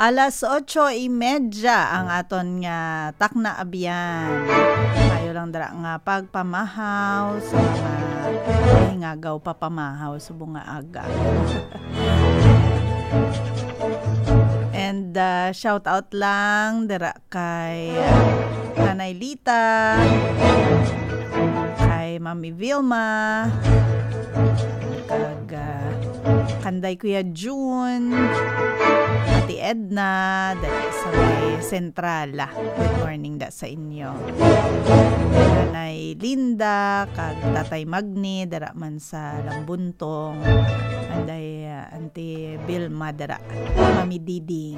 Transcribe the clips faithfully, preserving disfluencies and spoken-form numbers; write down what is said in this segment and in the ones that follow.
Alas otso y media ang aton nga takna abyan. Kayo lang dara nga pagpamahaw sa mga hingagaw papamahaw sa bunga aga. And uh, shout out lang dara kay Nanay Lita, kay Mami Vilma, kag uh, Kanday Kuya June, Ate Edna, dali sa may Sentrala. Good morning da sa inyo. Nanay Linda, kag Tatay Magni, dara man sa Lambuntong. Anday uh, Auntie Vilma, dara. Mami Diding.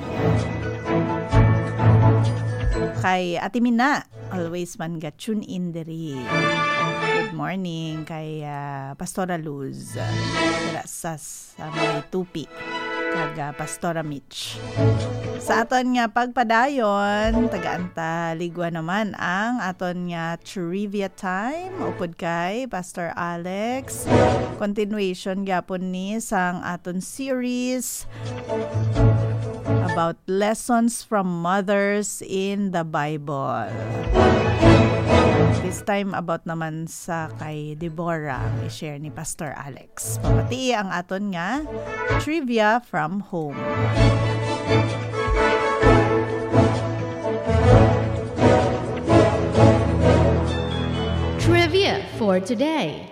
Kay Ate Mina, always man ga tune in diri. Good morning kay uh, Pastora Luz, dara sa, sa may tupi. Kag uh, Pastora Mitch. Sa aton nga pagpadayon, taga-anta ligwa naman ang aton nga trivia time upod kay Pastor Alex. Continuation gyapon ni sang aton series about lessons from mothers in the Bible. This time about naman sa kay Deborah ang i-share ni Pastor Alex. Pamati ang aton nga trivia from home. Trivia for today.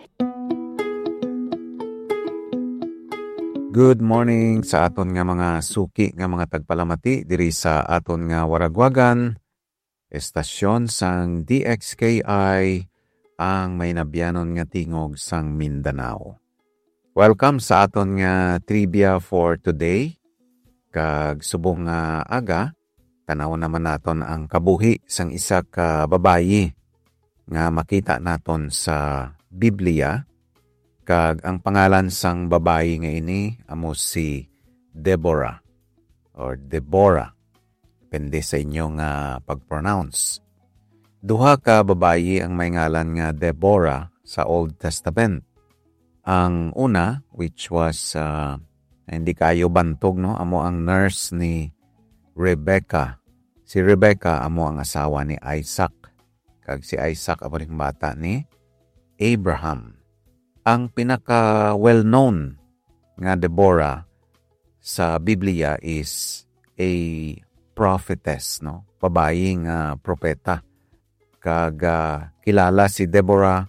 Good morning sa aton nga mga suki nga mga tagpalamati diri sa aton nga Waragwagan, estasyon sang D X K I, ang may nabyanon nga tingog sang Mindanao. Welcome sa aton nga trivia for today. Kag subong nga aga, tanaw naman naton ang kabuhi sang isa ka babayi nga makita naton sa Biblia. Kag ang pangalan sang babayi nga ini amo si Deborah or Deborah. Depende sa inyo nga pag-pronounce. Duha ka babayi ang may ngalan nga Deborah sa Old Testament. Ang una, which was, uh, hindi kayo bantog, no? Amo ang nurse ni Rebecca. Si Rebecca amo ang asawa ni Isaac. Kag si Isaac amo ring bata ni Abraham. Ang pinaka well-known nga Deborah sa Biblia is a prophetess, no? Babaying uh, propeta. Kag uh, kilala si Deborah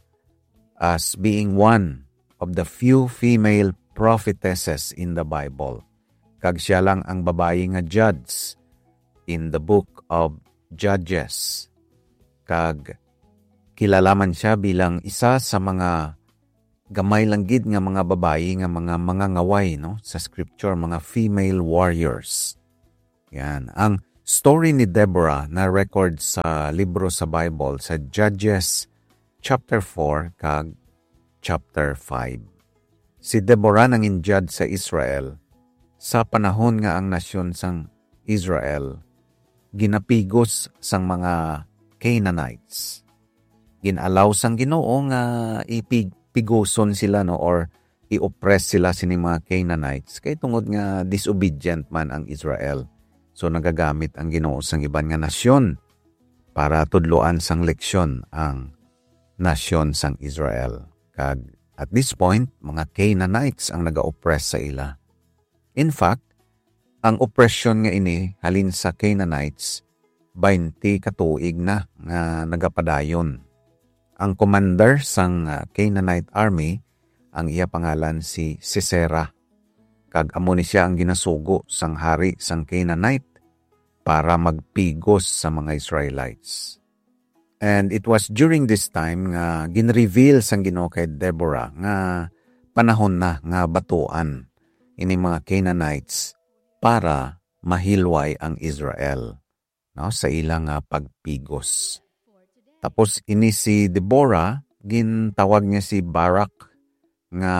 as being one of the few female prophetesses in the Bible. Kag siya lang ang babayi nga judge in the book of Judges. Kag kilala man siya bilang isa sa mga gamay lang gid nga mga babayi nga mga mga ngaway, no, sa scripture, mga female warriors. Yan ang story ni Deborah na record sa libro sa Bible sa Judges chapter four kag chapter five. Si Deborah nangin judge sa Israel sa panahon nga ang nasyon sang Israel ginapigos sang mga Canaanites. Ginalaw sang Ginoo nga ipig pigoson sila, no, or i-oppress sila sining mga Canaanites kay tungod nga disobedient man ang Israel. So nagagamit ang Ginoo sang iban nga nasyon para tudloan sang leksyon ang nasyon sang Israel. Kag at this point, mga Canaanites ang naga-oppress sa ila. In fact, ang oppression nga ini halin sa Canaanites twenty katuig na nga nagapadayon. Ang commander sang uh, Canaanite army, ang iya pangalan si Sisera. Kag amo ni siya ang ginasugo sang hari sang Canaanite para magpigos sa mga Israelites. And it was during this time nga ginreveal sang Ginoo kay Deborah nga panahon na nga batuan ini mga Canaanites para mahilway ang Israel, no, sa ilang uh, pagpigos. Tapos ini si Deborah, gintawag niya si Barak nga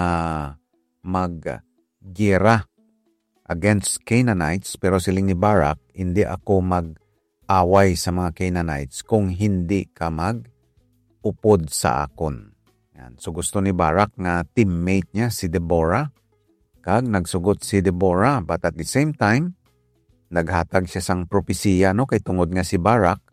mag-gira against Canaanites, pero siling ni Barak, hindi ako mag-away sa mga Canaanites kung hindi ka mag-upod sa akon. Yan. So gusto ni Barak nga teammate niya si Deborah, kag nagsugot si Deborah, but at the same time, naghatag siya sang propesiya no kay tungod nga si Barak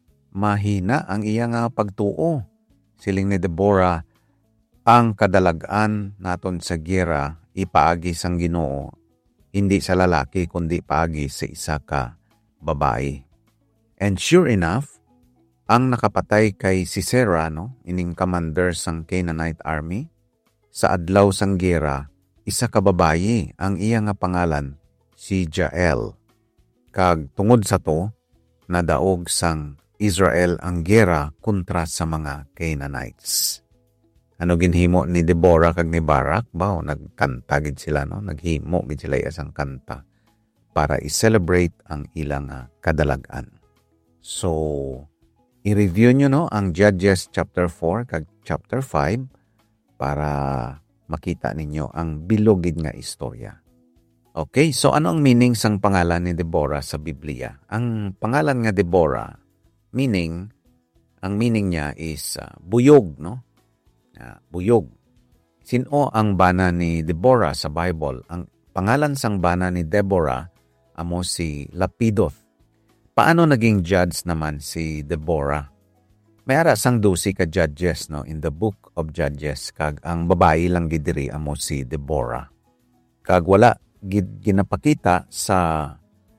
mahina ang iya nga pagtuo. Siling ni Deborah, ang kadalagan naton sa giyera ipaagi sang Ginoo, hindi sa lalaki kundi paagi sa isa ka babae. And sure enough, ang nakapatay kay Sisera, no, ining commander sang Canaanite army, sa adlaw sang giyera, isa ka babayi ang iya nga pangalan, si Jael. Kag tungod sa to, nadaog sang Israel ang giyera kontra sa mga Canaanites. Ano ginhimo ni Deborah kag ni Barak? Bao, nagkanta gid sila, no? Naghimo gid sila isang kanta para i-celebrate ang ilang uh, kadalagan. So, i-review nyo no, ang Judges chapter four kag chapter five para makita ninyo ang bilogid nga istorya. Okay, so ano ang meaning sang pangalan ni Deborah sa Biblia? Ang pangalan nga Deborah, meaning, ang meaning niya is uh, buyog, no? Uh, buyog. Sino ang bana ni Deborah sa Bible? Ang pangalan sang bana ni Deborah amo si Lapidoth. Paano naging judge naman si Deborah? May ara sang dusi ka judges no in the book of Judges kag ang babae lang gid diri amo si Deborah. Kag wala gid ginapakita sa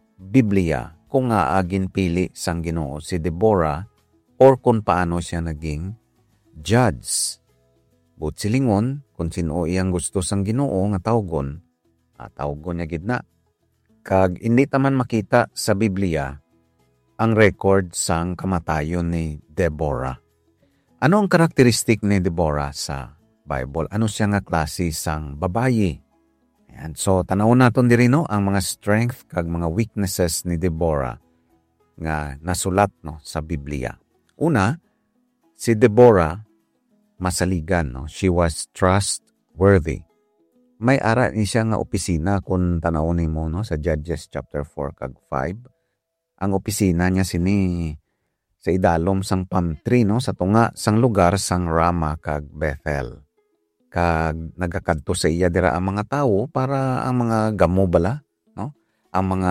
Biblia kung nga ginpili sang Ginoo si Deborah or kung paano siya naging judge. But silingon kung sino iyang gusto sang Ginoo nga tawgon, ah, tawgon niya gid na. Kag hindi taman makita sa Biblia ang record sang kamatayon ni Deborah. Ano ang karakteristik ni Deborah sa Bible? Ano siya nga klase sang babayi? Ayan. So, tanawon naton diri no ang mga strength kag mga weaknesses ni Deborah nga nasulat no sa Biblia. Una, si Deborah masaligan no. She was trustworthy. May ara ni siya nga opisina kung tanawon nimo no sa Judges chapter four kag five. Ang opisina niya sini sa idalom sang palm tree no sa tunga sang lugar sang Rama kag Bethel. Kag nagakadto sa iya dira ang mga tawo para ang mga gamo bala no ang mga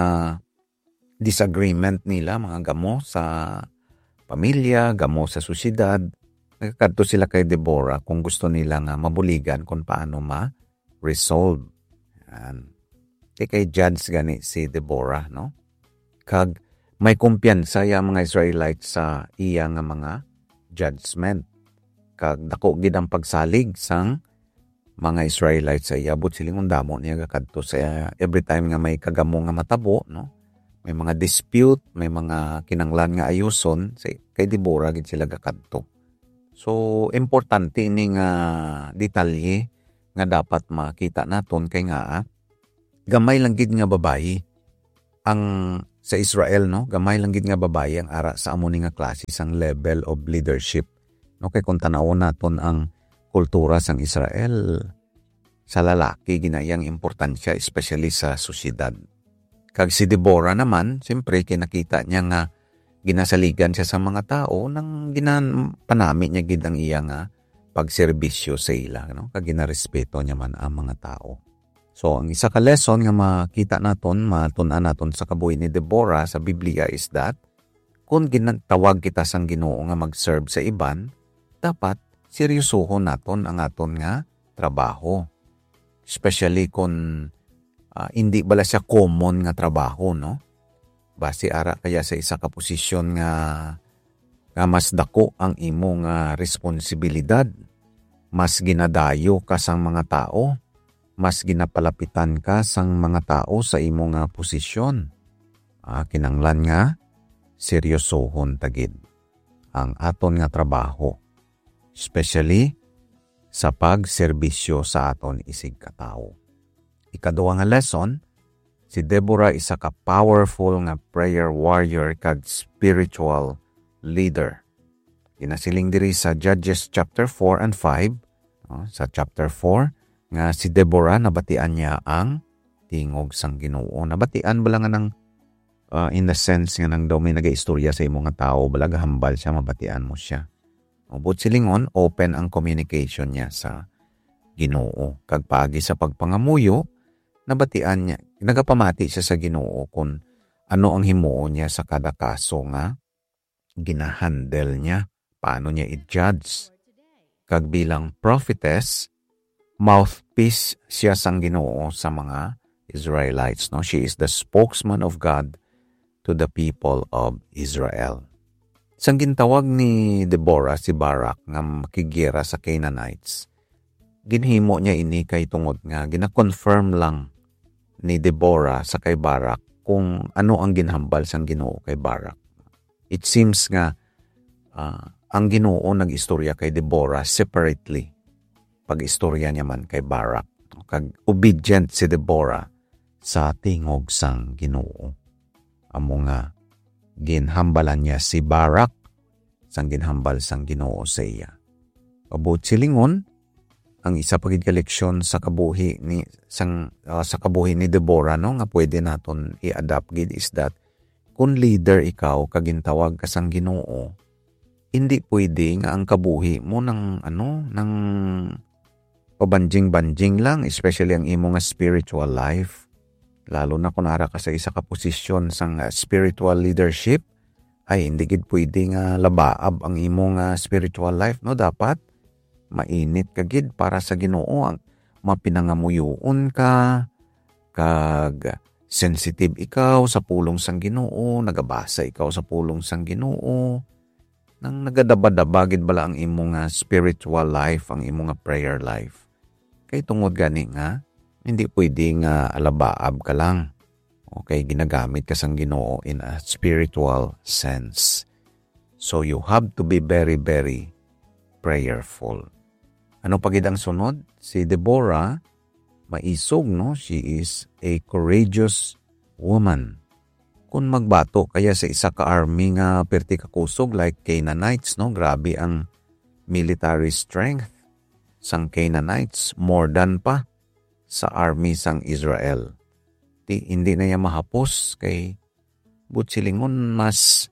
disagreement nila, mga gamo sa pamilya, gamo sa susyedad. Nagakadto sila kay Deborah kung gusto nila nga mabuligan kung paano ma-resolve. Yan. Kay judge gani si Deborah no. Kag may kumpiyansa ya mga Israelites sa iya nga mga judgment. Kag dako gid ang pagsalig sang mga Israelites sa iya, but siling undamo niya gakadto sa every time nga may kagamo nga matabo, no? May mga dispute, may mga kinanglan nga ayuson, say, kay Deborah gid sila gakadto. So, importante ini nga detalye nga dapat makita naton kay nga gamay lang gid nga babayi ang sa Israel, no? Gamay lang gid nga babayi ang ara sa amo ni nga klase sang level of leadership. No, kay kung tanawon naton ang kultura sang Israel, sa lalaki ginayang importansya, especially sa susyedad. Kag si Deborah naman, siyempre kinakita niya nga ginasaligan siya sa mga tao nang ginanpanami niya gid ang iya nga pagserbisyo sa ila, no? Kag ginarespeto niya man ang mga tao. So, ang isa ka lesson nga makita naton, matun-an naton sa kabuhi ni Deborah sa Biblia is that kung ginatawag kita sang Ginoo nga mag-serve sa iban, dapat seryosohon naton ang aton nga trabaho. Especially kung uh, hindi bala siya common nga trabaho, no? Base ara kaya sa isa ka posisyon nga, nga mas dako ang imo nga responsibilidad, mas ginadayo ka sang mga tao, mas ginapalapitan ka sang mga tao sa imo nga posisyon. Ah, kinanglan nga seryosohon tagid ang aton nga trabaho, especially sa pagserbisyo sa aton isig katao. Ikaduha nga lesson, si Deborah isa ka powerful nga prayer warrior kag spiritual leader. Ginasiling diri sa Judges chapter four and five, no? Sa chapter four nga si Deborah nabatian niya ang tingog sang Ginoo. Nabatian bala nga ng uh, in the sense nga nang daw may nagaistorya sa imong nga tao, bala gahambal siya, mabatian mo siya. O but silingon, open ang communication niya sa Ginoo. Kag paagi sa pagpangamuyo, nabatian niya, nagapamati siya sa Ginoo kung ano ang himuon niya sa kada kaso nga ginahandle niya, paano niya i-judge. Kag bilang prophetess, mouthpiece siya sang Ginoo sa mga Israelites, no? She is the spokesman of God to the people of Israel. Sang gintawag ni Deborah si Barak nga makigira sa Canaanites, ginhimo niya ini kay tungod nga gina-confirm lang ni Deborah sa kay Barak kung ano ang ginhambal sang Ginoo kay Barak. It seems nga uh, ang Ginoo nag-istorya kay Deborah separately. Pag-istorya niya man kay Barak. Kag obedient si Deborah sa tingog sang Ginoo. Amo nga ginhambalan niya si Barak sang ginhambal sang Ginoo sa iya. Abot silingon ang isa pagid ka leksyon sa kabuhi ni sang uh, sa kabuhi ni Deborah, no, nga pwede naton i-adapt gid is that kung leader ikaw kagintawag ka sang Ginoo, hindi pwede nga ang kabuhi mo ng ano ng pabanjing-banjing lang, especially ang imo nga spiritual life. Lalo na kung nara ka sa isa ka posisyon sang uh, spiritual leadership, ay hindi gid pwede nga labaab ang imo nga spiritual life, no? Dapat mainit ka gid para sa Ginoo, ang mapinangamuyoon ka, kag sensitive ikaw sa pulong sang Ginoo, nagabasa ikaw sa pulong sang Ginoo, nang nagadabadaba gid bala ang imo nga spiritual life, ang imo nga prayer life. Kay tungod gani nga hindi pwede nga alabaab ka lang. Okay, ginagamit ka sang Ginoo in a spiritual sense. So you have to be very, very prayerful. Ano pagid ang sunod? Si Deborah, maisog, no? She is a courageous woman. Kung magbato kaya sa isa ka army nga perti kakusog like Canaanites, no? Grabe ang military strength sang Canaanites, more than pa sa army sang Israel. Di, hindi na niya mahapos kay butsilingon mas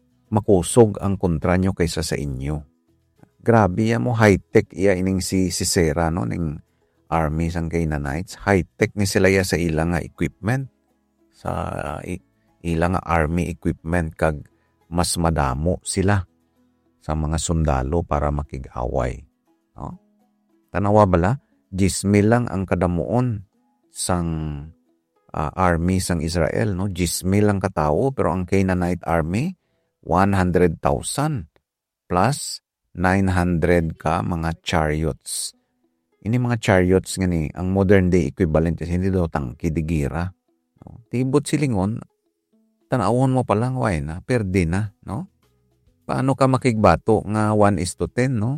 makusog ang kontra nyo kaysa sa inyo. Grabe ya mo, high-tech iya ining si Sisera, no, ning army sang Canaanites. High-tech ni sila ya sa ilang nga equipment, sa uh, ilang nga army equipment, kag mas madamo sila sa mga sundalo para makig-away. No? Tanawa bala, Jismil lang ang kadamuon sang uh, army sang Israel, no? Jismil lang katao, pero ang Canaanite army one hundred thousand plus nine hundred ka mga chariots. Ini mga chariots nga ni, ang modern day equivalent is hindi daw tangki digira. No? Tibot silingon, tanawon mo pa lang, why na, perde na, no? Paano ka makigbato nga one is to ten, no?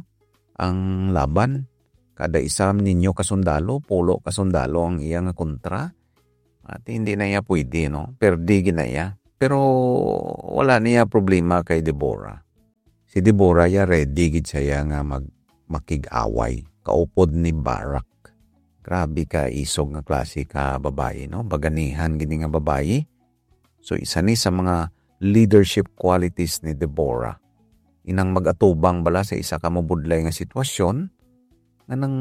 Ang laban, kada isa ninyo kasundalo, pulo kasundalo ang iya nga kontra. At hindi na iya pwede, no? Perdi na iya. Pero wala niya problema kay Deborah. Si Deborah ya ready gid siya nga mag makig-away. Kaupod ni Barak. Grabe ka isog nga klase ka babae, no? Baganihan gini nga babae. So isa ni sa mga leadership qualities ni Deborah. Inang mag-atubang bala sa isa ka mabudlay nga sitwasyon, nga nang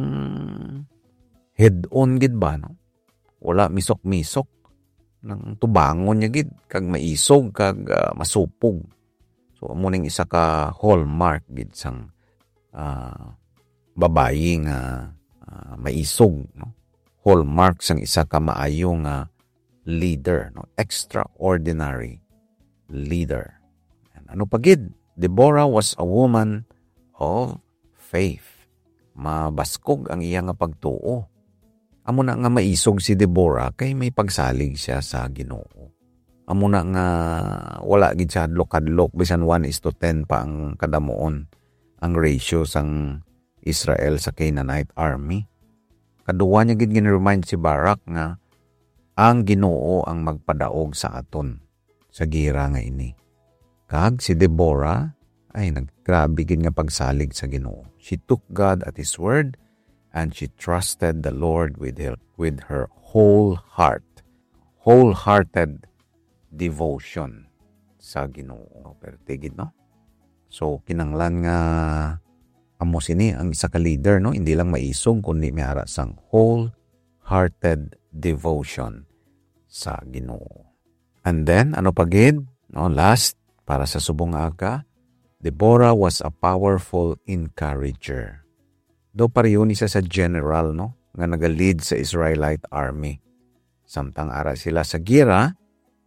head-on gid ba, no? Wala misok-misok. Nang tubangon niya gid, kag maisog, kag uh, masupog. So, amuning isa ka hallmark gid sang uh, babae nga uh, maisog, no? Hallmark sang isa ka maayo nga leader, no? Extraordinary leader. And ano pa gid? Deborah was a woman of faith. Mabaskog ang iya nga pagtuo. Amo na nga maisog si Deborah kay may pagsalig siya sa Ginoo. Amo na nga wala gid siya hadlok-hadlok, bisan one is to ten pa ang kadamuon ang ratio sang Israel sa Canaanite army. Kaduwa niya gid gin-remind si Barak nga ang Ginoo ang magpadaog sa aton sa gira nga ini. Kag si Deborah ay naggrabe gid nga pagsalig sa Ginoo. She took God at His word and she trusted the Lord with her, with her whole heart. Wholehearted devotion sa Ginoo. Pero tigid, no? So, kinanglan nga amo sini ang isa ka leader, no? Hindi lang maisog, kundi may ara sang wholehearted devotion sa Ginoo. And then, ano pagid? No, last, para sa subong aga, Deborah was a powerful encourager. Do pareho ni siya sa general, no? Nga naga-lead sa Israelite army. Samtang ara sila sa gira,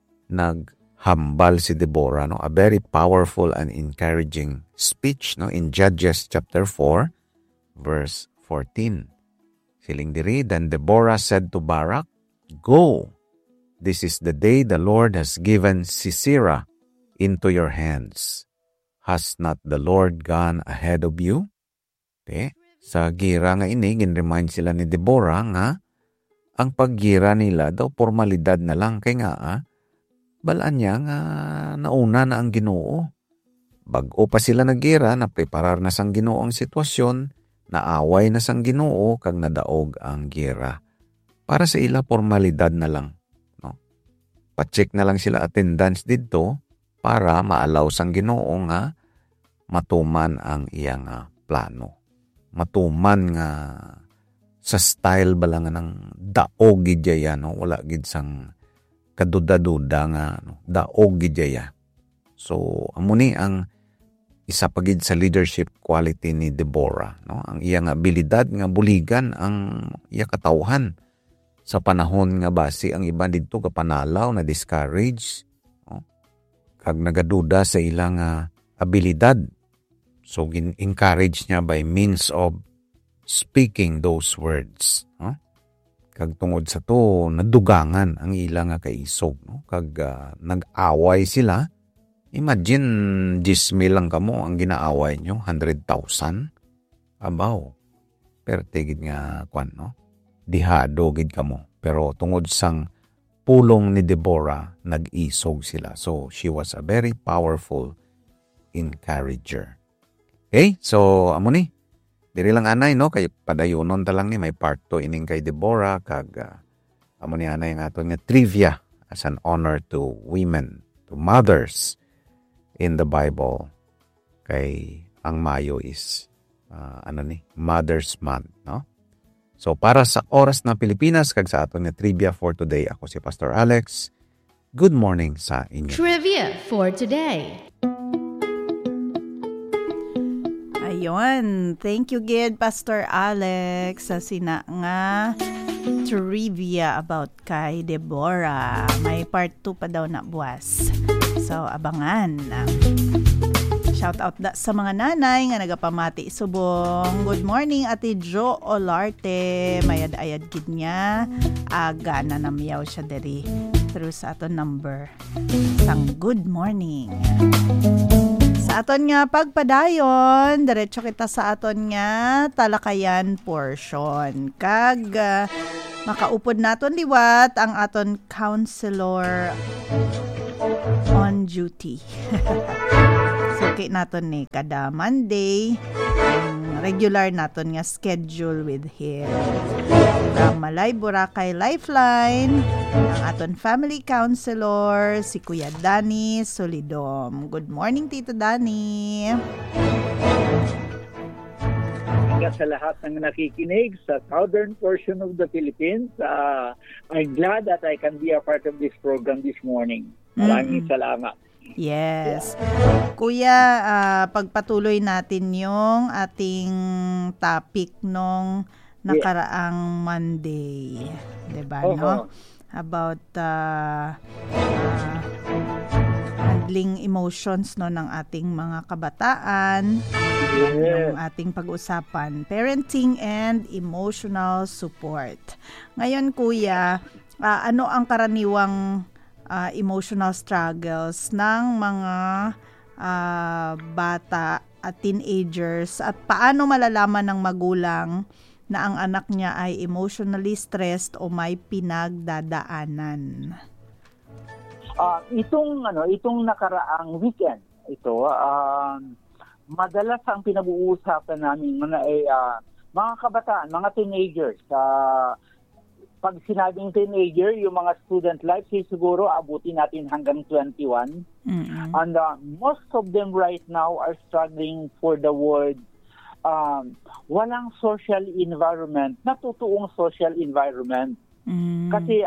naghambal si Deborah, no? A very powerful and encouraging speech, no? In Judges chapter four, verse fourteen. Siling diri, then Deborah said to Barak, "Go, this is the day the Lord has given Sisera into your hands. Has not the Lord gone ahead of you?" Okay. Sa gira nga ini, gin-remind sila ni Deborah nga ang paggira nila daw formalidad na lang kay nga ah, balaan niya nga nauna na ang Ginoo. Bag-o pa sila nagira, napreparar na sang Ginoo ang sitwasyon, naaway na sang Ginoo kag nadaog ang gira. Para sa ila formalidad na lang, no? Pa-check na lang sila attendance didto para maalaw sang Ginoo nga matuman ang iyang uh, plano. Matuman nga sa style bala nga ng daog gidya no, wala gid sang kaduda-duda nga no, daog gidya. So amo ni ang isa pa gid sa leadership quality ni Deborah, no, ang iyang abilidad nga buligan ang iya katawhan sa panahon nga basi ang iba didto kapanalaw na discourage, no, kag nagaduda sa ilang uh, abilidad. So, encourage niya by means of speaking those words. No? Kag tungod sa to, nadugangan ang ilang nga kaisog. No? Kag uh, nag-away sila. Imagine, jismi lang kamo ang ginaaway nyo, one hundred thousand. Abaw. Pero tigid nga, kwan, no? Dihado gid kamo. Pero tungod sang pulong ni Deborah, nag-isog sila. So, she was a very powerful encourager. Okay, so amo ni. Diri lang anay no kay padayunon ta lang ni may part two ining kay Deborah kag uh, amo ni anay ang aton nga trivia as an honor to women, to mothers in the Bible. Kay ang Mayo is uh, ano ni, Mother's Month, no? So para sa oras na Pilipinas kag sa aton nga trivia for today, ako si Pastor Alex. Good morning sa inyo. Trivia for today. Ayun. Thank you, Gid, Pastor Alex, sa sina nga trivia about kay Deborah. May part two pa daw na buwas. So, abangan. Shout out da sa mga nanay nga nagapamati subong. Good morning, Ate Jo Olarte. Mayad-ayad gid niya. Aga na namiyaw siya diri through sa aton number. Sang good morning. Sa aton nga pagpadayon, diretso kita sa aton nga talakayan portion. Kag uh, makaupod naton liwat ang aton counselor on duty. Suki naton ni kada Monday, ang regular naton nga schedule with him. From Malay, Boracay Lifeline, ang aton family counselor, si Kuya Danny Solidom. Good morning, Tito Danny. Hanggang sa lahat ng nakikinig sa southern portion of the Philippines, uh, I'm glad that I can be a part of this program this morning. Maraming mm-hmm. salamat. Yes. Kuya, uh, pagpatuloy natin yung ating topic nung nakaraang Monday. Diba, uh-huh. no? About uh, uh, handling emotions no ng ating mga kabataan. Yes. Yung ating pag-usapan, parenting and emotional support. Ngayon, Kuya, uh, ano ang karaniwang uh, emotional struggles ng mga uh, bata at teenagers at paano malalaman ng magulang na ang anak niya ay emotionally stressed o may pinagdadaanan? Uh, itong ano, itong nakaraang weekend, ito, uh, madalas ang pinag-uusapan namin mga ay uh, mga kabataan, mga teenagers. Uh, pag sinabing teenager, yung mga student life, eh, siguro abutin natin hanggang twenty-one. Mm-hmm. And uh, most of them right now are struggling for the word um, walang social environment, natutuong social environment. Mm. Kasi uh,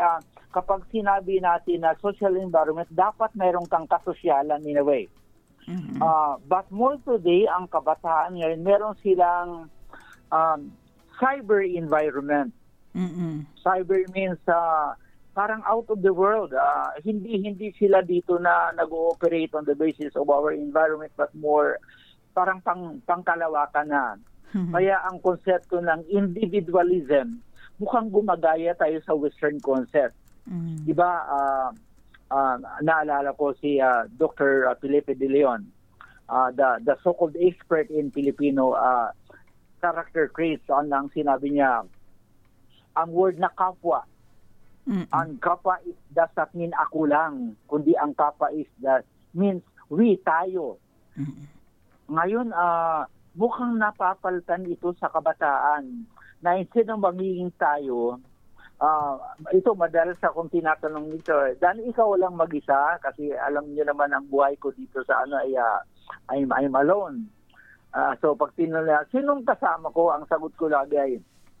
kapag sinabi natin na social environment, dapat mayroon kang kasosyalan in a way. Mhm. Uh, but more today, ang kabataan ngayon, meron silang um, cyber environment. Mm-mm. Cyber means uh, parang out of the world. Uh, hindi hindi sila dito na nag-ooperate on the basis of our environment, but more parang pang, pangkalawakan na. Mhm. Kaya ang konsepto ng individualism, mukhang gumagaya tayo sa Western concept. Mm. Diba, uh, uh, naalala ko si uh, Doctor Felipe De Leon, uh, the, the so-called expert in Filipino uh, character traits. Ang ang sinabi niya, ang word na kapwa, Mm-mm. ang kapwa is does not mean ako lang, kundi ang kapwa is that means we, tayo. Mm-mm. Ngayon, uh, mukhang napapalitan ito sa kabataan na instead ng magiging tayo, uh, ito madalas akong tinatanong nito, eh, dahil ikaw lang mag-isa, kasi alam niyo naman ang buhay ko dito sa ano ay uh, I'm, I'm alone. Uh, so pag tinala, sinong kasama ko, ang sagot ko lagi ay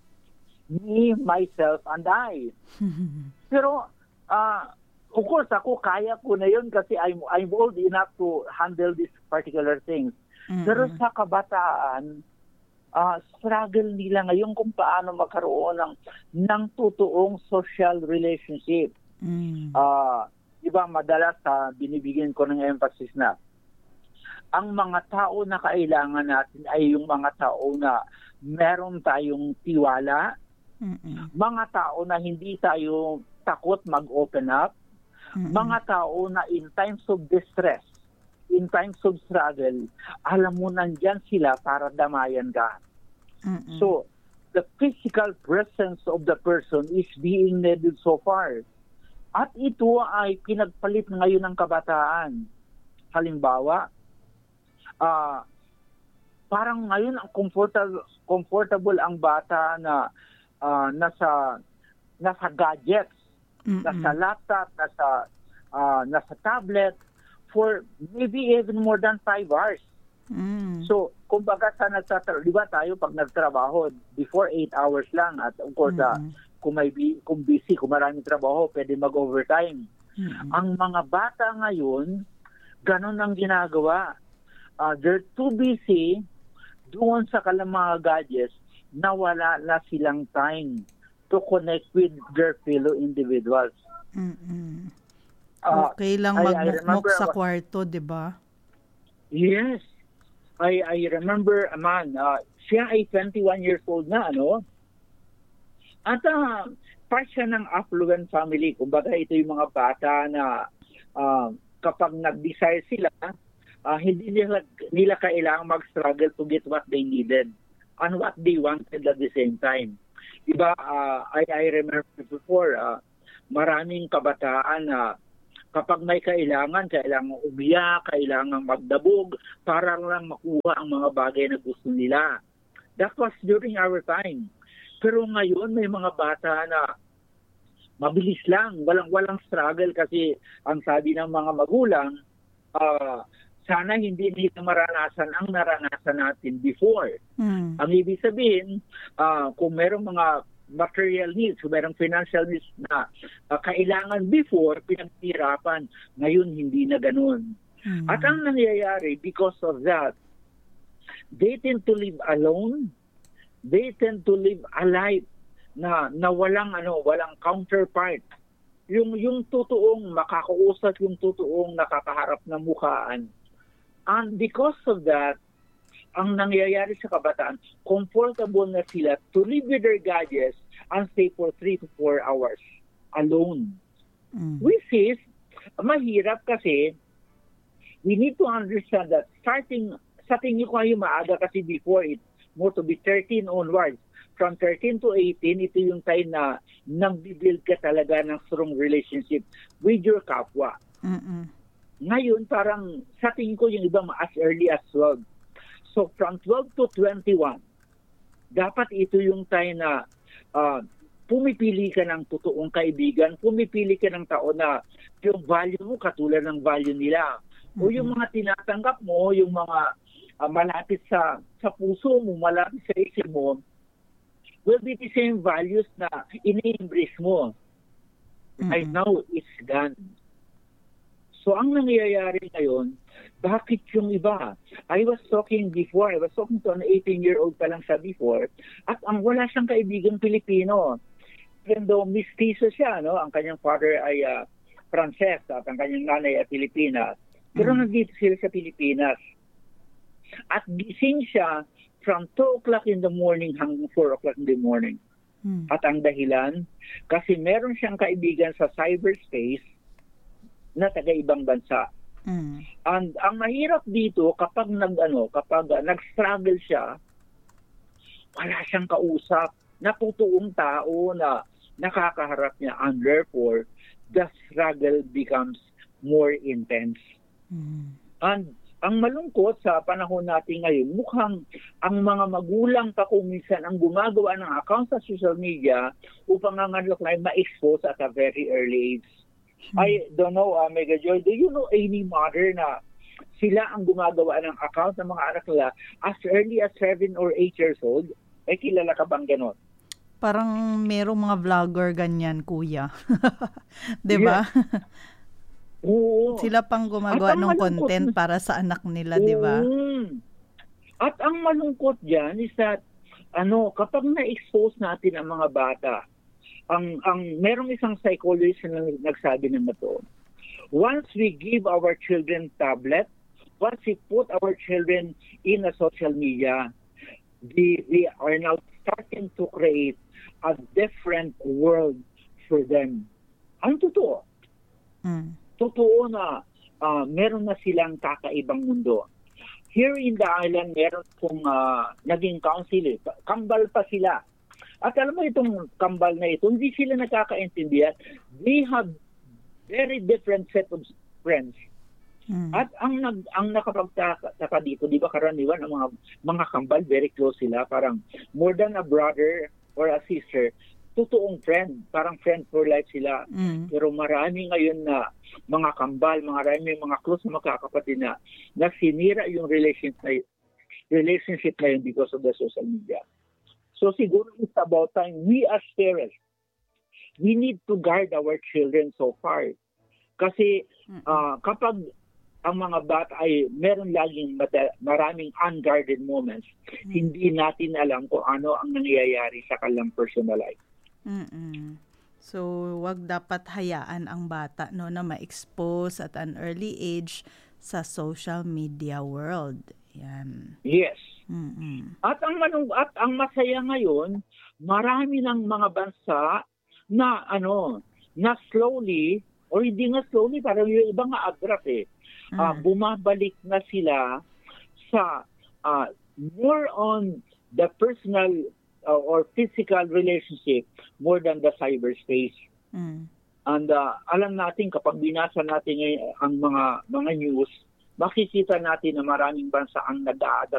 me, myself, and I. Pero, uh, of course, ako kaya ko na yun kasi I'm, I'm old enough to handle these particular things. Mm-mm. Pero sa kabataan, uh, struggle nila ngayon kung paano magkaroon ng, ng totoong social relationship. Mm. Uh, diba, madalas uh, binibigyan ko ng emphasis na ang mga tao na kailangan natin ay yung mga tao na meron tayong tiwala, Mm-mm. mga tao na hindi tayo takot mag-open up, Mm-mm. mga tao na in times of distress, in times of struggle, alam mo nandyan sila para damayan ka. Mm-mm. So, the physical presence of the person is being needed so far. At ito ay pinagpalit ngayon ng kabataan. Halimbawa, ah parang ngayon ang comfortable, comfortable ang bata na ah, nasa nasa gadgets, Mm-mm. nasa laptop, nasa ah, nasa tablet for maybe even more than five hours. Mm. So, kumbaga sa nagtatrabaho, di ba tayo pag nagtrabaho, before eight hours lang, at of course, ah, Mm-mm. kung may bi- kung busy, kung maraming trabaho, pwede mag-overtime. Mm-mm. Ang mga bata ngayon, ganun ang ginagawa. Uh, they're too busy doon sa kalang mga gadgets na wala na silang time to connect with their fellow individuals. Mm-mm. Uh, Okay lang I- I magmukmok remember- sa kwarto, di ba? Yes. I I remember a man, uh, siya ay twenty-one years old na, ano? At uh, part siya ng affluent family. Kumbaga ito yung mga bata na uh, kapag nag-desire sila, uh, hindi nila, nila kailangang mag-struggle to get what they needed and what they wanted at the same time. Diba, uh, I, I remember before, uh, maraming kabataan na kapag may kailangan, kailangan umiyak, kailangan magdabog para lang makuha ang mga bagay na gusto nila. That was during our time. Pero ngayon may mga bata na mabilis lang, walang-walang struggle kasi ang sabi ng mga magulang, uh, sana hindi nila maranasan ang naranasan natin before. Mm. Ang ibig sabihin, uh, kung merong mga material needs, kung merong financial needs na uh, kailangan before, pinaghirapan. Ngayon, hindi na ganun. Mm. At ang nangyayari, because of that, they tend to live alone. They tend to live a life na, na walang, ano, walang counterpart. Yung, yung totoong makakausap, yung totoong nakakaharap na mukhaan. And because of that, ang nangyayari sa kabataan, comfortable na sila to live with their gadgets and stay for three to four hours alone. Mm. Which is, mahirap kasi, we need to understand that starting, sa tingin ko kayo maaga kasi before it, more to be thirteen onwards. From thirteen to eighteen, ito yung time na nag-build ka talaga ng strong relationship with your kapwa. Mm-mm. Ngayon, parang sa tingin ko yung iba as early as twelve. So, from twelve to twenty-one, dapat ito yung time na uh, pumipili ka ng totoong kaibigan, pumipili ka ng tao na yung value mo katulad ng value nila. O yung mga tinatanggap mo, yung mga uh, malapit sa, sa puso mo, malapit sa isip mo, will be the same values na ini-embrace mo. Right Mm-mm. now, it's gone. So ang nangyayari ngayon, bakit yung iba? I was talking before, I was talking to an eighteen-year-old pa lang siya before, at ang wala siyang kaibigang Pilipino. Even though mistiso siya, no? Ang kanyang father ay uh, Frances at ang kanyang nanay ay Pilipinas. Pero Mm. nandito sila sa Pilipinas. At gising siya from two o'clock in the morning hanggang four o'clock in the morning. Mm. At ang dahilan, kasi meron siyang kaibigan sa cyberspace na taga-ibang bansa. Mm. And ang mahirap dito, kapag nag, ano, kapag uh, nag-struggle siya, wala siyang kausap na totoong tao na nakakaharap niya. And therefore, the struggle becomes more intense. Mm. And ang malungkot sa panahon natin ngayon, mukhang ang mga magulang pa kung minsan ang gumagawa ng account sa social media upang ang anak na ma-expose at a very early age. I don't know, uh, Mega Joy, do you know any mother na sila ang gumagawa ng account ng mga anak nila as early as seven or eight years old? Eh, kilala ka bang ganon? Parang merong mga vlogger ganyan, kuya. 'Di ba? Oo. Sila pang gumagawa At ang ng malungkot content na- para sa anak nila, 'di ba? Mm. At ang malungkot diyan is that ano, kapag na-expose natin ang mga bata, ang ang merong isang psychologist na nagsabi ng ito. Once we give our children tablet, once we put our children in a social media, we, we are now starting to create a different world for them. Ang totoo. Mm. Totoo na uh, meron na silang kakaibang mundo. Here in the island, meron pong uh, naging council. Eh. Kambal pa sila. At alam mo itong kambal na ito, hindi sila nakakaintindihan. They have very different set of friends. Mm. At ang nag ang nakapagtaka dito, di ba karaniwan ang mga mga kambal very close sila, parang more than a brother or a sister, totoong friend, parang friend for life sila. Mm. Pero marami ngayon na mga kambal, mga marami mga close na magkakapatid na na sinira yung relationship na relationship na yun because of the social media. So siguro it's about time we as parents, we need to guard our children so far. Kasi uh, kapag ang mga bata ay meron laging mata- maraming unguarded moments, mm. hindi natin alam kung ano ang nangyayari sa kanilang personal life. Mm-mm. So, wag dapat hayaan ang bata no na ma-expose at an early age sa social media world. Yan. Yes. Mm-mm. At ang manung at ang masaya ngayon, marami ng mga bansa na ano, na slowly or hindi nga slowly, parang yung iba nga agrap eh. Mm. Uh, bumabalik na sila sa uh, more on the personal uh, or physical relationship more than the cyberspace. Mm. And uh, alam natin kapag binasa natin ngayon ang mga mga news, makikita natin na maraming bansa ang nag-a-adapt